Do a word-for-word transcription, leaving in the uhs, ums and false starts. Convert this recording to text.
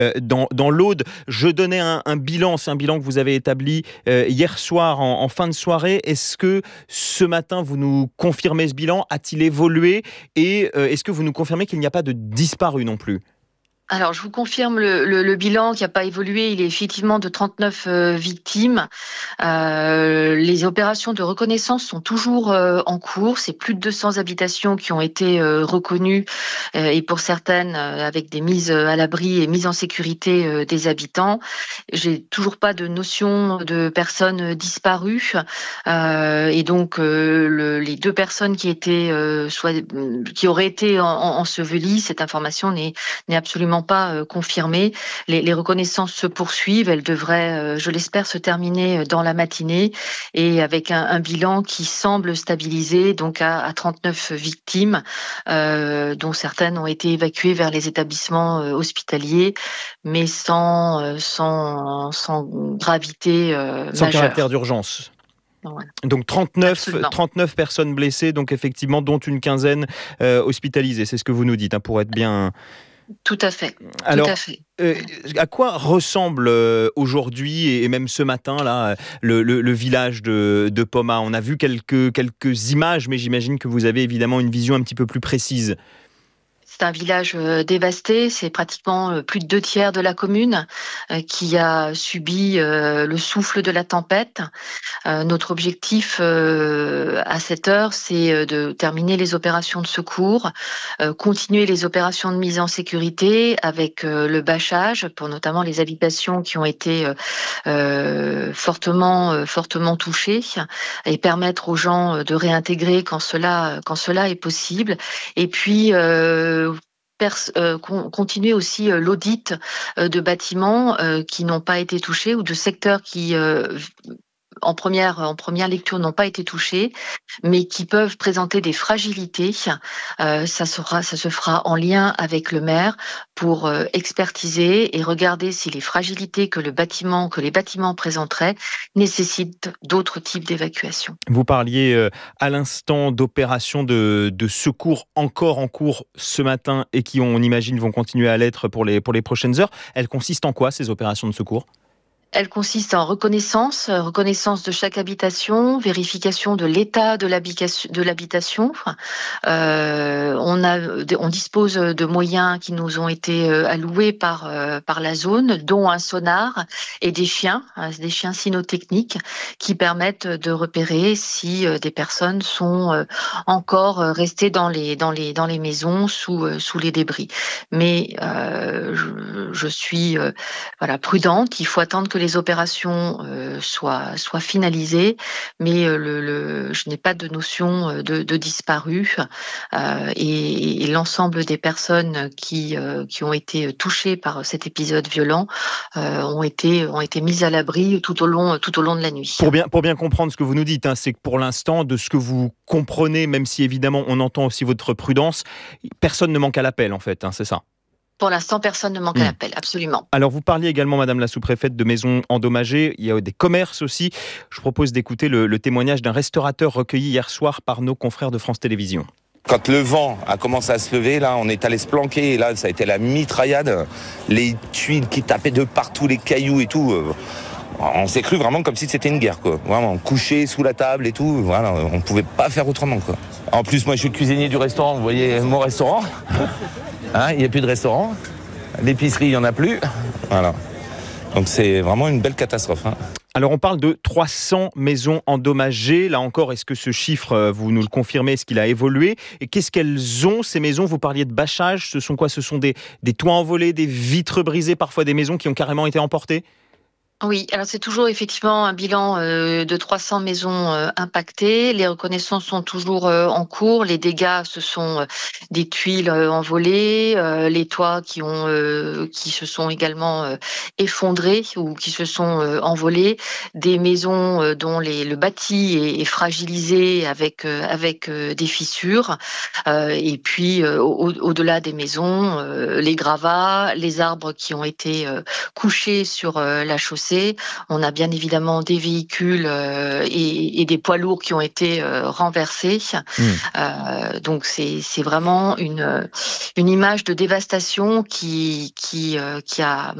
euh, dans, dans l'Aude. Je donnais un, un bilan, c'est un bilan que vous avez établi euh, hier soir en, en fin de soirée. Est-ce que ce matin, vous nous confirmez ce bilan? A-t-il évolué? Et euh, est-ce que vous nous confirmez qu'il n'y a pas de disparus non plus? Alors, je vous confirme le, le, le bilan qui n'a pas évolué. Il est effectivement de trente-neuf euh, victimes. Euh, les opérations de reconnaissance sont toujours euh, en cours. C'est plus de deux cents habitations qui ont été euh, reconnues euh, et pour certaines euh, avec des mises à l'abri et mises en sécurité euh, des habitants. J'ai toujours pas de notion de personnes disparues euh, et donc euh, le, les deux personnes qui étaient euh, soit qui auraient été en, en, ensevelies, cette information n'est n'est absolument pas euh, confirmée. Les, les reconnaissances se poursuivent. Elles devraient, euh, je l'espère, se terminer dans la matinée et avec un, un bilan qui semble stabilisé, donc à, à trente-neuf victimes, euh, dont certaines ont été évacuées vers les établissements euh, hospitaliers, mais sans, euh, sans, sans gravité euh, Sans majeure. caractère d'urgence. Voilà. Donc trente-neuf, Absolument. trente-neuf personnes blessées, donc effectivement, dont une quinzaine euh, hospitalisées. C'est ce que vous nous dites, hein, pour être bien... Tout à fait. Alors, Tout à fait. Euh, à quoi ressemble euh, aujourd'hui et même ce matin là le, le, le village de, de Poma? On a vu quelques, quelques images, mais j'imagine que vous avez évidemment une vision un petit peu plus précise. C'est un village euh, dévasté, c'est pratiquement euh, plus de deux tiers de la commune euh, qui a subi euh, le souffle de la tempête. Euh, notre objectif euh, à cette heure, c'est euh, de terminer les opérations de secours, euh, continuer les opérations de mise en sécurité avec euh, le bâchage pour notamment les habitations qui ont été euh, euh, fortement, euh, fortement touchées et permettre aux gens de réintégrer quand cela, quand cela est possible. Et puis, euh, Pers- euh, con- continuer aussi euh, l'audit euh, de bâtiments euh, qui n'ont pas été touchés ou de secteurs qui euh, en première, en première lecture n'ont pas été touchés, mais qui peuvent présenter des fragilités. Euh, ça sera, ça se fera en lien avec le maire pour euh, expertiser et regarder si les fragilités que le bâtiment, que les bâtiments présenteraient nécessitent d'autres types d'évacuation. Vous parliez euh, à l'instant d'opérations de, de secours encore en cours ce matin et qui, on imagine, vont continuer à l'être pour les, pour les prochaines heures. Elles consistent en quoi, ces opérations de secours ? Elle consiste en reconnaissance, reconnaissance de chaque habitation, vérification de l'état de l'habitation. Euh, on a, on dispose de moyens qui nous ont été alloués par par la zone, dont un sonar et des chiens, des chiens cynotechniques qui permettent de repérer si des personnes sont encore restées dans les dans les dans les maisons sous sous les débris. Mais euh, je, je suis euh, voilà prudente. Il faut attendre que les opérations euh, soient, soient finalisées, mais euh, le, le, je n'ai pas de notion de, de disparu euh, et, et l'ensemble des personnes qui, euh, qui ont été touchées par cet épisode violent euh, ont, été, ont été mises à l'abri tout au long, tout au long de la nuit. Pour bien, pour bien comprendre ce que vous nous dites, hein, c'est que pour l'instant, de ce que vous comprenez, même si évidemment on entend aussi votre prudence, personne ne manque à l'appel en fait, hein, c'est ça? Pour l'instant, personne ne manque Mmh. à l'appel, absolument. Alors, vous parliez également, Madame la sous-préfète, de maisons endommagées. Il y a des commerces aussi. Je propose d'écouter le, le témoignage d'un restaurateur recueilli hier soir par nos confrères de France Télévisions. Quand le vent a commencé à se lever, là, on est allé se planquer. Et là, ça a été la mitraillade. Les tuiles qui tapaient de partout, les cailloux et tout. On s'est cru vraiment comme si c'était une guerre, quoi. Vraiment, couché sous la table et tout. Voilà, on ne pouvait pas faire autrement, quoi. En plus, moi, je suis le cuisinier du restaurant. Vous voyez mon restaurant. Hein, il n'y a plus de restaurant. L'épicerie, il n'y en a plus. Voilà. Donc c'est vraiment une belle catastrophe. Hein. Alors on parle de trois cents maisons endommagées. Là encore, est-ce que ce chiffre, vous nous le confirmez, est-ce qu'il a évolué? Et qu'est-ce qu'elles ont, ces maisons? Vous parliez de bâchage. Ce sont quoi? Ce sont des, des toits envolés, des vitres brisées, parfois des maisons qui ont carrément été emportées? Oui, alors c'est toujours effectivement un bilan euh, de trois cents maisons euh, impactées. Les reconnaissances sont toujours euh, en cours. Les dégâts, ce sont euh, des tuiles euh, envolées, euh, les toits qui ont euh, qui se sont également euh, effondrés ou qui se sont euh, envolés, des maisons euh, dont les, le bâti est, est fragilisé avec euh, avec euh, des fissures. Euh, et puis euh, au, au-delà des maisons, euh, les gravats, les arbres qui ont été euh, couchés sur euh, la chaussée. renversés. On a bien évidemment des véhicules euh, et, et des poids lourds qui ont été euh, renversés. Mmh. Euh, donc c'est, c'est vraiment une, une image de dévastation qui, qui, euh, qui a